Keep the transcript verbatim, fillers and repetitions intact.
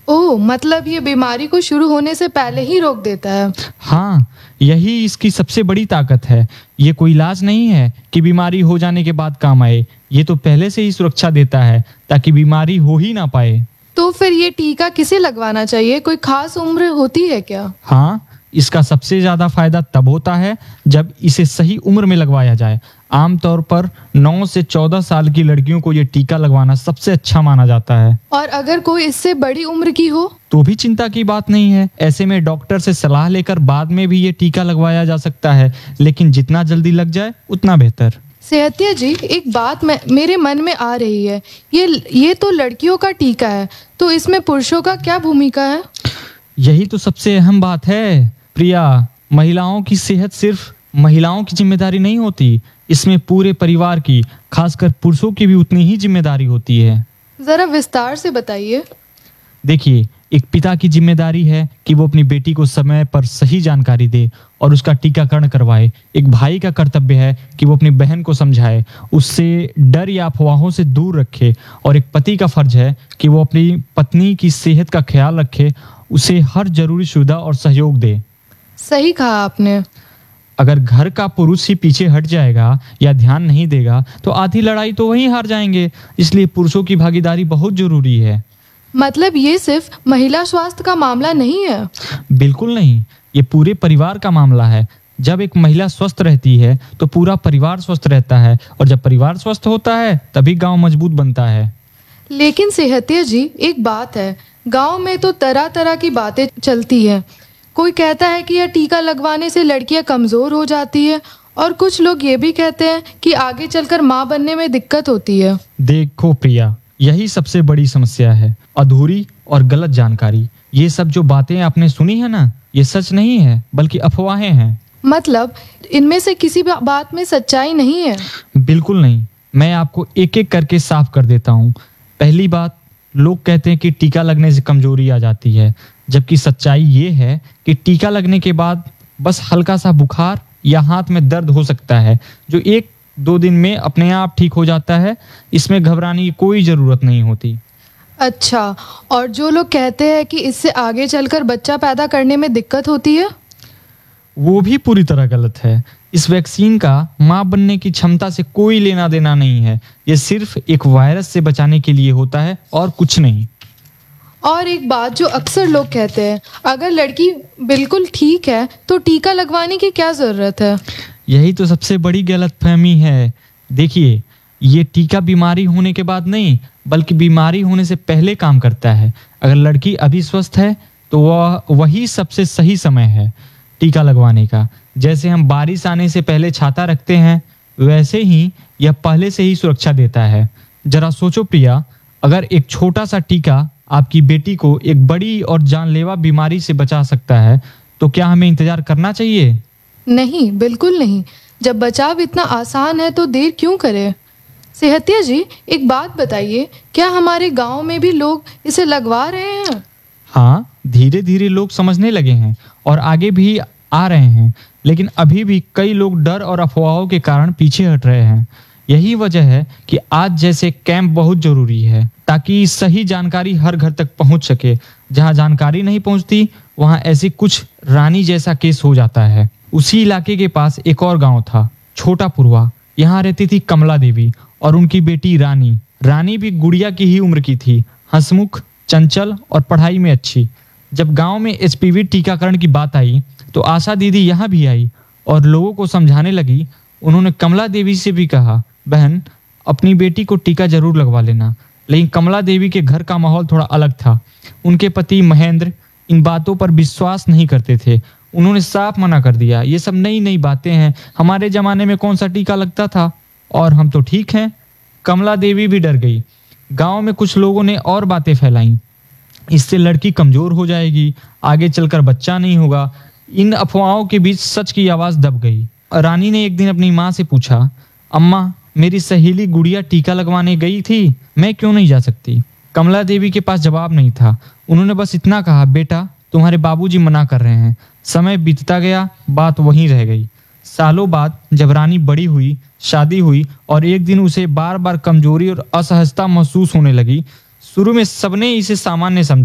ओह! मतलब ये बीमारी को शुरू होने से पहले ही रोक देता है। हाँ, यही इसकी सबसे बड़ी ताकत है। ये कोई इलाज नहीं है कि बीमारी हो जाने के बाद काम आए। ये तो पहले से ही सुरक्षा देता है ताकि बीमारी हो ही ना पाए। तो फिर ये टीका किसे लगवाना चाहिए? कोई खास उम्र होती है क्या? हाँ, इसका सबसे ज़्यादा फायदा तब होता है जब इसे सही उम्र में लगवाया जाए। आमतौर पर नौ से चौदह साल की लड़कियों को ये टीका लगवाना सबसे अच्छा माना जाता है। और अगर कोई इससे बड़ी उम्र की हो? तो भी चिंता की बात नहीं है। ऐसे में डॉक्टर से सलाह लेकर बाद में भी ये टीका लगवाया जा सकता है, लेकिन जितना जल्दी लग जाए उतना बेहतर। सेहतिया जी, एक बात में, मेरे मन में आ रही है। ये ये तो लड़कियों का टीका है, तो इसमें पुरुषों का क्या भूमिका है? यही तो सबसे अहम बात है प्रिया। महिलाओं की सेहत सिर्फ महिलाओं की जिम्मेदारी नहीं होती, इसमें पूरे परिवार की, खासकर पुरुषों की भी उतनी ही जिम्मेदारी होती है। जरा विस्तार से बताइए। देखिए, एक पिता की जिम्मेदारी है कि वो अपनी बेटी को समय पर सही जानकारी दे और उसका टीकाकरण करवाए। एक भाई का कर्तव्य है कि वो अपनी बहन को समझाए, उससे डर या अफवाहों से दूर रखे। और एक पति का फर्ज है कि वो अपनी पत्नी की सेहत का ख्याल रखे, उसे हर जरूरी सुविधा और सहयोग दे। सही कहा आपने। अगर घर का पुरुष ही पीछे हट जाएगा या ध्यान नहीं देगा तो आधी लड़ाई तो वहीं हार जाएंगे। इसलिए पुरुषों की भागीदारी बहुत जरूरी है। मतलब ये सिर्फ महिला स्वास्थ्य का मामला नहीं है? बिल्कुल नहीं, ये पूरे परिवार का मामला है। जब एक महिला स्वस्थ रहती है तो पूरा परिवार स्वस्थ रहता है, और जब परिवार स्वस्थ होता है तभी गांव मजबूत बनता है। लेकिन सेहतिया जी, एक बात है, गांव में तो तरह तरह की बातें चलती है। कोई कहता है कि यह टीका लगवाने से लड़कियां कमजोर हो जाती है, और कुछ लोग ये भी कहते हैं कि आगे चलकर माँ बनने में दिक्कत होती है। देखो प्रिया, यही सबसे बड़ी समस्या है, अधूरी और गलत जानकारी। ये सब जो बातें आपने सुनी है ना, ये सच नहीं है बल्कि अफवाहें हैं। मतलब इनमें से किसी बा- बात में सच्चाई नहीं है? बिल्कुल नहीं। मैं आपको एक एक करके साफ कर देता हूँ। पहली बात, लोग कहते हैं कि टीका लगने से कमजोरी आ जाती है, जबकि सच्चाई ये है कि टीका लगने के बाद बस हल्का सा बुखार या हाथ में दर्द हो सकता है, जो एक दो दिन में अपने आप ठीक हो जाता है। इसमें घबराने की कोई ज़रूरत नहीं होती। अच्छा, और जो लोग कहते हैं कि इससे आगे चलकर बच्चा पैदा करने में दिक्कत होती है? वो भी पूरी तरह गलत है। इस वैक्सीन का मां बनने की क्षमता से कोई लेना देना नहीं है। ये सिर्फ एक वायरस से बचाने के लिए होता है और कुछ नहीं। और एक बात जो अक्सर लोग कहते हैं, अगर लड़की बिल्कुल ठीक है तो टीका लगवाने की क्या जरूरत है? यही तो सबसे बड़ी गलतफहमी है। देखिए, ये टीका बीमारी होने के बाद नहीं बल्कि बीमारी होने से पहले काम करता है। अगर लड़की अभी स्वस्थ है तो वह वही सबसे सही समय है टीका लगवाने का। जैसे हम बारिश आने से पहले छाता रखते हैं, वैसे ही यह पहले से ही सुरक्षा देता है। जरा सोचो प्रिया, अगर एक छोटा सा टीका आपकी बेटी को एक बड़ी और जानलेवा बीमारी से बचा सकता है, तो क्या हमें इंतजार करना चाहिए? नहीं, बिल्कुल नहीं। जब बचाव इतना आसान है तो देर क्यों करें? सेहतिया जी, एक बात बताइए, क्या हमारे गांव में भी लोग इसे लगवा रहे हैं? हाँ, धीरे धीरे लोग समझने लगे हैं और आगे भी आ रहे हैं, लेकिन अभी भी कई लोग डर और अफवाहों के कारण पीछे हट रहे हैं। यही वजह है कि आज जैसे कैंप बहुत जरूरी है, ताकि सही जानकारी हर घर तक पहुंच सके। जहां जानकारी नहीं पहुंचती वहां ऐसी कुछ रानी जैसा केस हो जाता है। उसी इलाके के पास एक और गांव था, छोटा पुरवा। यहाँ रहती थी कमला देवी और उनकी बेटी रानी। रानी भी गुड़िया की ही उम्र की थी, हंसमुख, चंचल और पढ़ाई में अच्छी। जब गांव में एचपीवी टीकाकरण की बात आई तो आशा दीदी यहाँ भी आई और लोगों को समझाने लगी। उन्होंने कमला देवी से भी कहा, बहन, अपनी बेटी को टीका जरूर लगवा लेना। लेकिन कमला देवी के घर का माहौल थोड़ा अलग था। उनके पति महेंद्र इन बातों पर विश्वास नहीं करते थे। उन्होंने साफ मना कर दिया, ये सब नई नई बातें हैं, हमारे जमाने में कौन सा टीका लगता था, और हम तो ठीक हैं। कमला देवी भी डर गई। गांव में कुछ लोगों ने और बातें फैलाई, इससे लड़की कमजोर हो जाएगी, आगे चलकर बच्चा नहीं होगा। इन अफवाहों के बीच सच की आवाज दब गई। रानी ने एक दिन अपनी माँ से पूछा, अम्मा, मेरी सहेली गुड़िया टीका लगवाने गई थी, मैं क्यों नहीं जा सकती? कमला देवी के पास जवाब नहीं था। उन्होंने बस इतना कहा, बेटा, तुम्हारे बाबूजी मना कर रहे हैं। समय बीतता गया, बात वहीं रह गई। सालों बाद जब रानी बड़ी हुई, शादी हुई और एक दिन उसे बार बार कमजोरी और असहजता महसूस होने लगी, शुरू में सबने इसे सामान्य समझा।